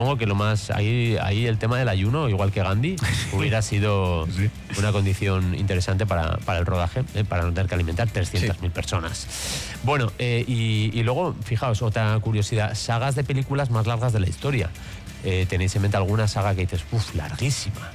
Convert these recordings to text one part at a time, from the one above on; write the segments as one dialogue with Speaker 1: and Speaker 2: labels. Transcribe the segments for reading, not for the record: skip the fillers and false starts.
Speaker 1: Supongo que lo más... Ahí el tema del ayuno, igual que Gandhi, hubiera sido una condición interesante para el rodaje, para no tener que alimentar 300.000 personas. Bueno, y luego, fijaos, otra curiosidad, sagas de películas más largas de la historia. ¿Tenéis en mente alguna saga que dices, larguísima?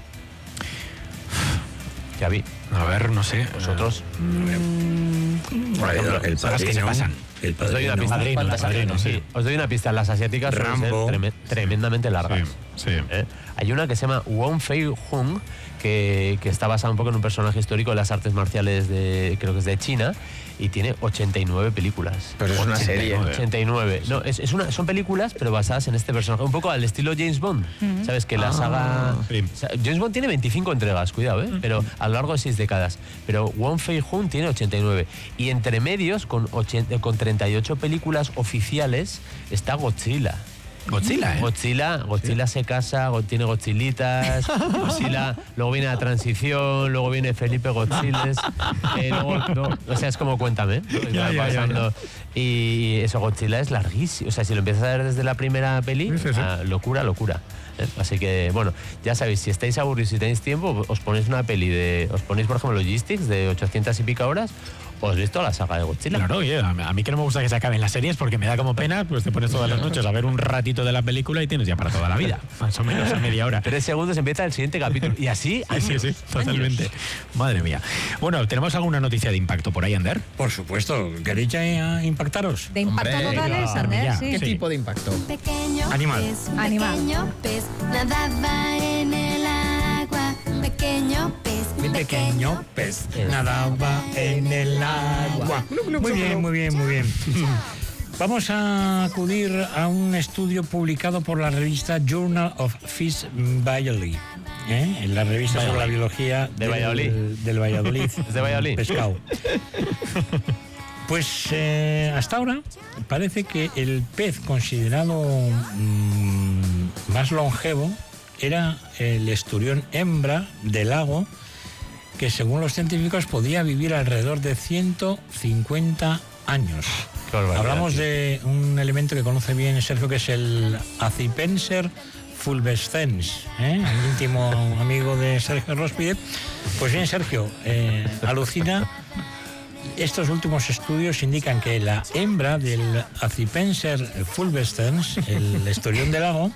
Speaker 1: Ya vi.
Speaker 2: A ver, no sé.
Speaker 1: ¿Vosotros?
Speaker 2: Por ejemplo, el sagas que se pasan.
Speaker 1: Os doy una pista. Sí. Os doy una pista. Las asiáticas
Speaker 2: Rambo.
Speaker 1: son tremendamente largas.
Speaker 2: Sí.
Speaker 1: Hay una que se llama Wong Fei Hung, que está basada un poco en un personaje histórico de las artes marciales creo que es de China, y tiene 89 películas.
Speaker 3: Pero es una serie.
Speaker 1: 89. No, son películas, pero basadas en este personaje. Un poco al estilo James Bond. ¿Sabes? Que la saga... James Bond tiene 25 entregas, cuidado, pero a lo largo de 6 décadas. Pero Wong Fei Hung tiene 89. Y entre medios, con 38 películas oficiales, está Godzilla. Godzilla se casa, tiene Godzillitas, Godzilla, luego viene la transición, luego viene Felipe Godziles, es como Cuéntame, ¿no? Ya. Y eso, Godzilla es larguísimo, o sea, si lo empiezas a ver desde la primera peli, locura. Así que, bueno, ya sabéis, si estáis aburridos y tenéis tiempo, os ponéis una peli os ponéis, por ejemplo, Logistics de 800 y pico horas. ¿Os has visto la saga de Godzilla?
Speaker 2: Claro, oye, a mí que no me gusta que se acaben las series porque me da como pena, pues te pones todas las noches a ver un ratito de la película y tienes ya para toda la vida, más o menos a media hora.
Speaker 1: 3 segundos empieza el siguiente capítulo y así...
Speaker 2: Sí, totalmente. Madre mía. Bueno, ¿tenemos alguna noticia de impacto por ahí, Ander?
Speaker 4: Por supuesto. ¿Queréis impactaros?
Speaker 5: ¿De impacto totales, Ander? Sí.
Speaker 3: ¿Qué tipo de impacto?
Speaker 6: Pequeño
Speaker 4: Animal.
Speaker 6: pez,
Speaker 5: Animal.
Speaker 6: Pequeño pez, nadaba en el agua. Pequeño pez,
Speaker 4: Pequeño pez nadaba en el agua. Muy bien. Vamos a acudir a un estudio publicado por la revista Journal of Fish Biology, en la revista sobre la biología
Speaker 1: de Valladolid.
Speaker 4: Del Valladolid.
Speaker 1: ¿Es de Valladolid?
Speaker 4: Pescado. Pues hasta ahora parece que el pez considerado más longevo era el esturión hembra del lago, que según los científicos podía vivir alrededor de 150 años. Hablamos de un elemento que conoce bien Sergio, que es el Acipenser fulvescens, un íntimo amigo de Sergio Róspide. Pues bien, Sergio, alucina. Estos últimos estudios indican que la hembra del Acipenser fulvescens, el esturión del lago,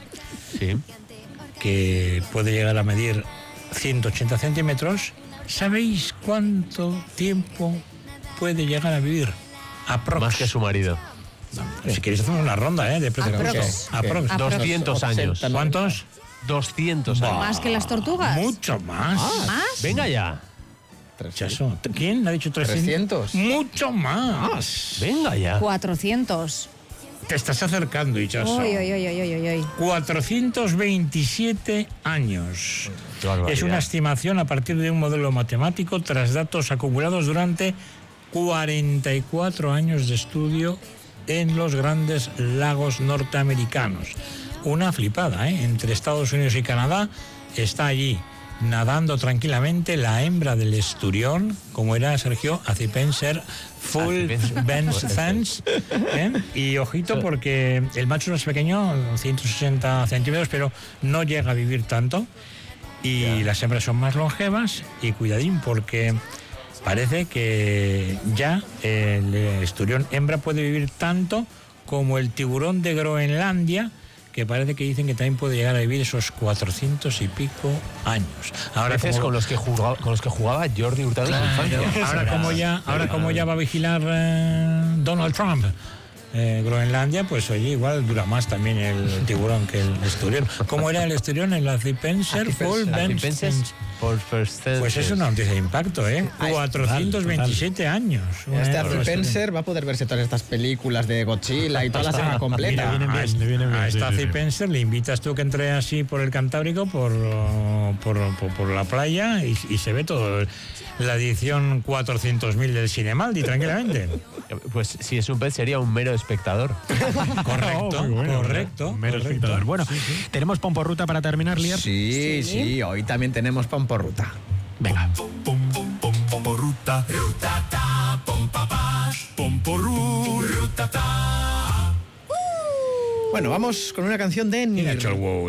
Speaker 4: que puede llegar a medir 180 centímetros, ¿sabéis cuánto tiempo puede llegar a vivir?
Speaker 1: Más que su marido.
Speaker 4: Si queréis hacemos una ronda de precio.
Speaker 5: Aprox.
Speaker 1: 200 años.
Speaker 4: ¿Cuántos?
Speaker 1: 200 años.
Speaker 5: ¿Más que las tortugas?
Speaker 4: Mucho más.
Speaker 5: ¿Más?
Speaker 1: Venga ya.
Speaker 4: Chaso. ¿Quién ha dicho 300? Mucho más.
Speaker 1: Venga ya.
Speaker 5: 400.
Speaker 4: Te estás acercando, Hichazo.
Speaker 5: Uy.
Speaker 4: 427 años. Es una estimación a partir de un modelo matemático tras datos acumulados durante 44 años de estudio en los grandes lagos norteamericanos. Una flipada, Entre Estados Unidos y Canadá está allí nadando tranquilamente la hembra del esturión, como era Sergio Acipenser fulvescens, y ojito porque el macho no es pequeño, 160 centímetros, pero no llega a vivir tanto, y las hembras son más longevas, y cuidadín porque parece que ya el esturión hembra puede vivir tanto como el tiburón de Groenlandia, que parece que dicen que también puede llegar a vivir esos 400 y pico años.
Speaker 1: Ahora con los que jugaba Jordi Hurtado en su infancia.
Speaker 4: Ahora como ya va a vigilar Donald Trump Groenlandia, pues oye, igual dura más también el tiburón que el esturión. ¿Cómo era el esturión? El Acipenser fulvescens. Pues es una noticia de impacto, 427 años.
Speaker 3: Este Acipenser va a poder verse todas estas películas de Godzilla y toda la semana completa.
Speaker 4: A esta Acipenser le invitas tú que entre así por el Cantábrico, por la playa, y se ve todo. La edición 400.000 del Cinemaldi, tranquilamente.
Speaker 1: Pues si es un pez sería un mero espectador.
Speaker 4: Correcto.
Speaker 2: Un mero espectador. Bueno, ¿tenemos pomporruta para terminar, Lier?
Speaker 3: Sí, hoy también tenemos pomporruta.
Speaker 2: Venga.
Speaker 7: Pomporruta. Pomporruta.
Speaker 3: Bueno, vamos con una canción de
Speaker 4: ¿Quién ha hecho el wow